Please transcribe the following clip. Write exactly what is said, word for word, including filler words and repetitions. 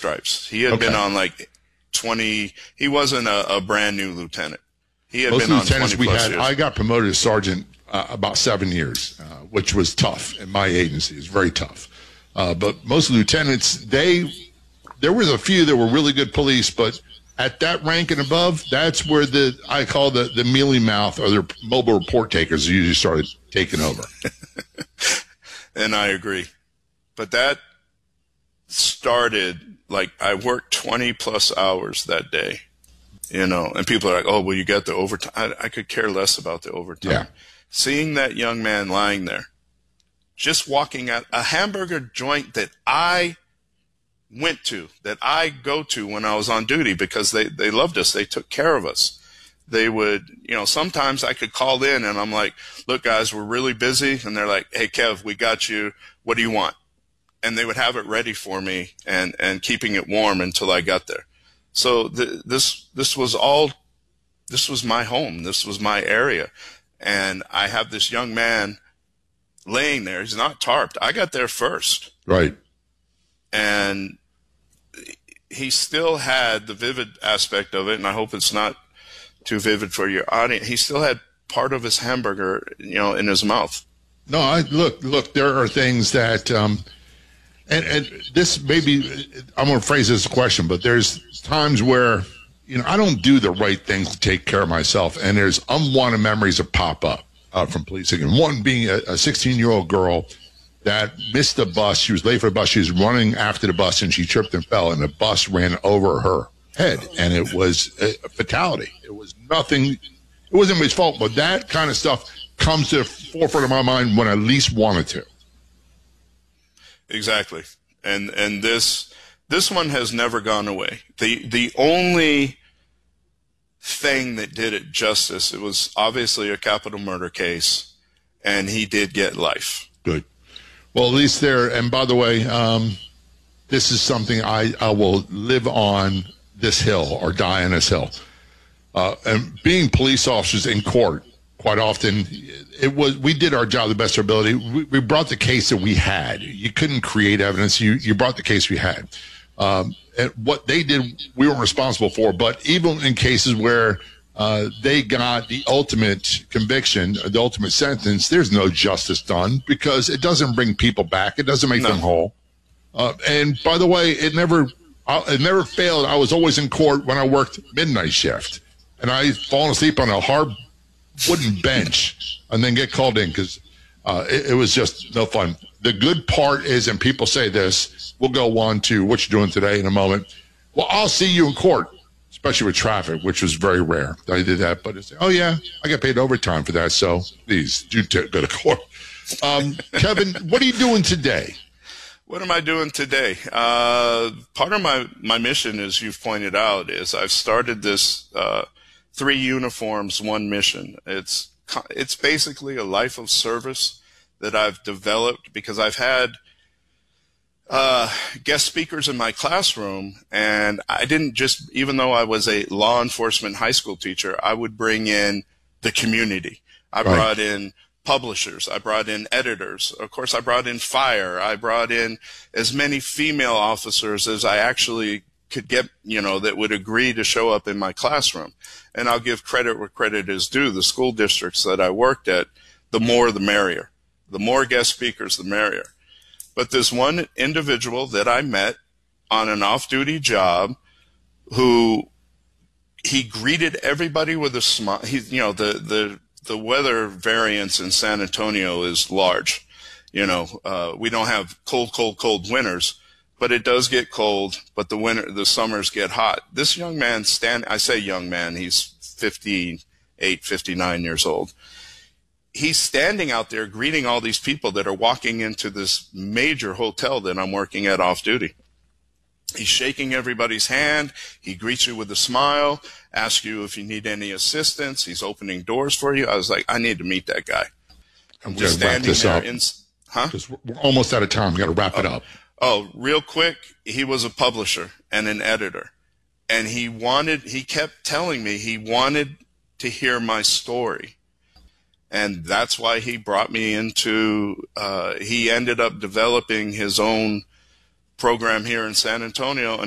stripes. He had Okay. been on like twenty. He wasn't a, a brand new lieutenant. He had Most been on lieutenants twenty we plus had, years. I got promoted to sergeant uh, about seven years, uh, which was tough in my agency. It was very tough. Uh, but most lieutenants, they, there was a few that were really good police, but at that rank and above, that's where the, I call the, the mealy mouth or the mobile report takers usually started taking over. And I agree. But that started, like, I worked twenty plus hours that day, you know, and people are like, oh, well, you got the overtime. I, I could care less about the overtime. Yeah. Seeing that young man lying there, just walking at a hamburger joint that I went to, that I go to when I was on duty because they, they loved us. They took care of us. They would, you know, sometimes I could call in and I'm like, look, guys, we're really busy. And they're like, hey, Kev, we got you. What do you want? And they would have it ready for me and, and keeping it warm until I got there. So th- this, this was all, this was my home. This was my area. And I have this young man laying there. He's not tarped. I got there first. Right. And he still had the vivid aspect of it. And I hope it's not too vivid for your audience. He still had part of his hamburger, you know, in his mouth. No, I look, look, there are things that, um, and, and this maybe, I'm going to phrase this as a question, but there's times where, you know, I don't do the right things to take care of myself. And there's unwanted memories that pop up uh, from policing. And one being a sixteen-year-old girl that missed the bus. She was late for the bus. She was running after the bus and she tripped and fell and the bus ran over her head. And it was a fatality. It was nothing. It wasn't anybody's fault, but that kind of stuff comes to the forefront of my mind when I least wanted to. Exactly. And, and this, this one has never gone away. The, the only thing that did it justice, it was obviously a capital murder case, and he did get life. Good. Well, at least there, and by the way, um, this is something I, I will live on this hill or die on this hill. Uh, and being police officers in court, quite often, it was we did our job the best of our ability. We, we brought the case that we had. You couldn't create evidence. You you brought the case we had. Um, and what they did, we weren't responsible for. But even in cases where uh, they got the ultimate conviction, the ultimate sentence, there's no justice done because it doesn't bring people back. It doesn't make No. them whole. Uh, and by the way, it never it never failed. I was always in court when I worked midnight shift, and I fallen asleep on a hard wooden bench and then get called in because uh, it, it was just no fun. The good part is, and people say this, we'll go on to what you're doing today in a moment. Well, I'll see you in court, especially with traffic, which was very rare that I did that. But it's, oh, yeah, I get paid overtime for that. So please do t- go to court. Um, Kevin, what are you doing today? What am I doing today? Uh, part of my, my mission, as you've pointed out, is I've started this uh, three uniforms, one mission. It's it's basically a life of service that I've developed because I've had uh, guest speakers in my classroom, and I didn't just, even though I was a law enforcement high school teacher, I would bring in the community. I Right. brought in publishers. I brought in editors. Of course, I brought in fire. I brought in as many female officers as I actually could get, you know, that would agree to show up in my classroom. And I'll give credit where credit is due. The school districts that I worked at, the more the merrier. The more guest speakers, the merrier. But this one individual that I met on an off-duty job who he greeted everybody with a smile. He, you know, the, the, the weather variance in San Antonio is large. You know, uh, we don't have cold, cold, cold winters, but it does get cold, but the winter, the summers get hot. This young man stand, I say young man, he's fifty-eight, fifty-nine years old. He's standing out there greeting all these people that are walking into this major hotel that I'm working at off duty. He's shaking everybody's hand. He greets you with a smile, asks you if you need any assistance. He's opening doors for you. I was like, I need to meet that guy. I'm We just gotta wrap standing this there up. in, huh? Because we're almost out of time. We got to wrap it up. Oh, real quick, he was a publisher and an editor. And he wanted, he kept telling me he wanted to hear my story. And that's why he brought me into, uh, he ended up developing his own program here in San Antonio.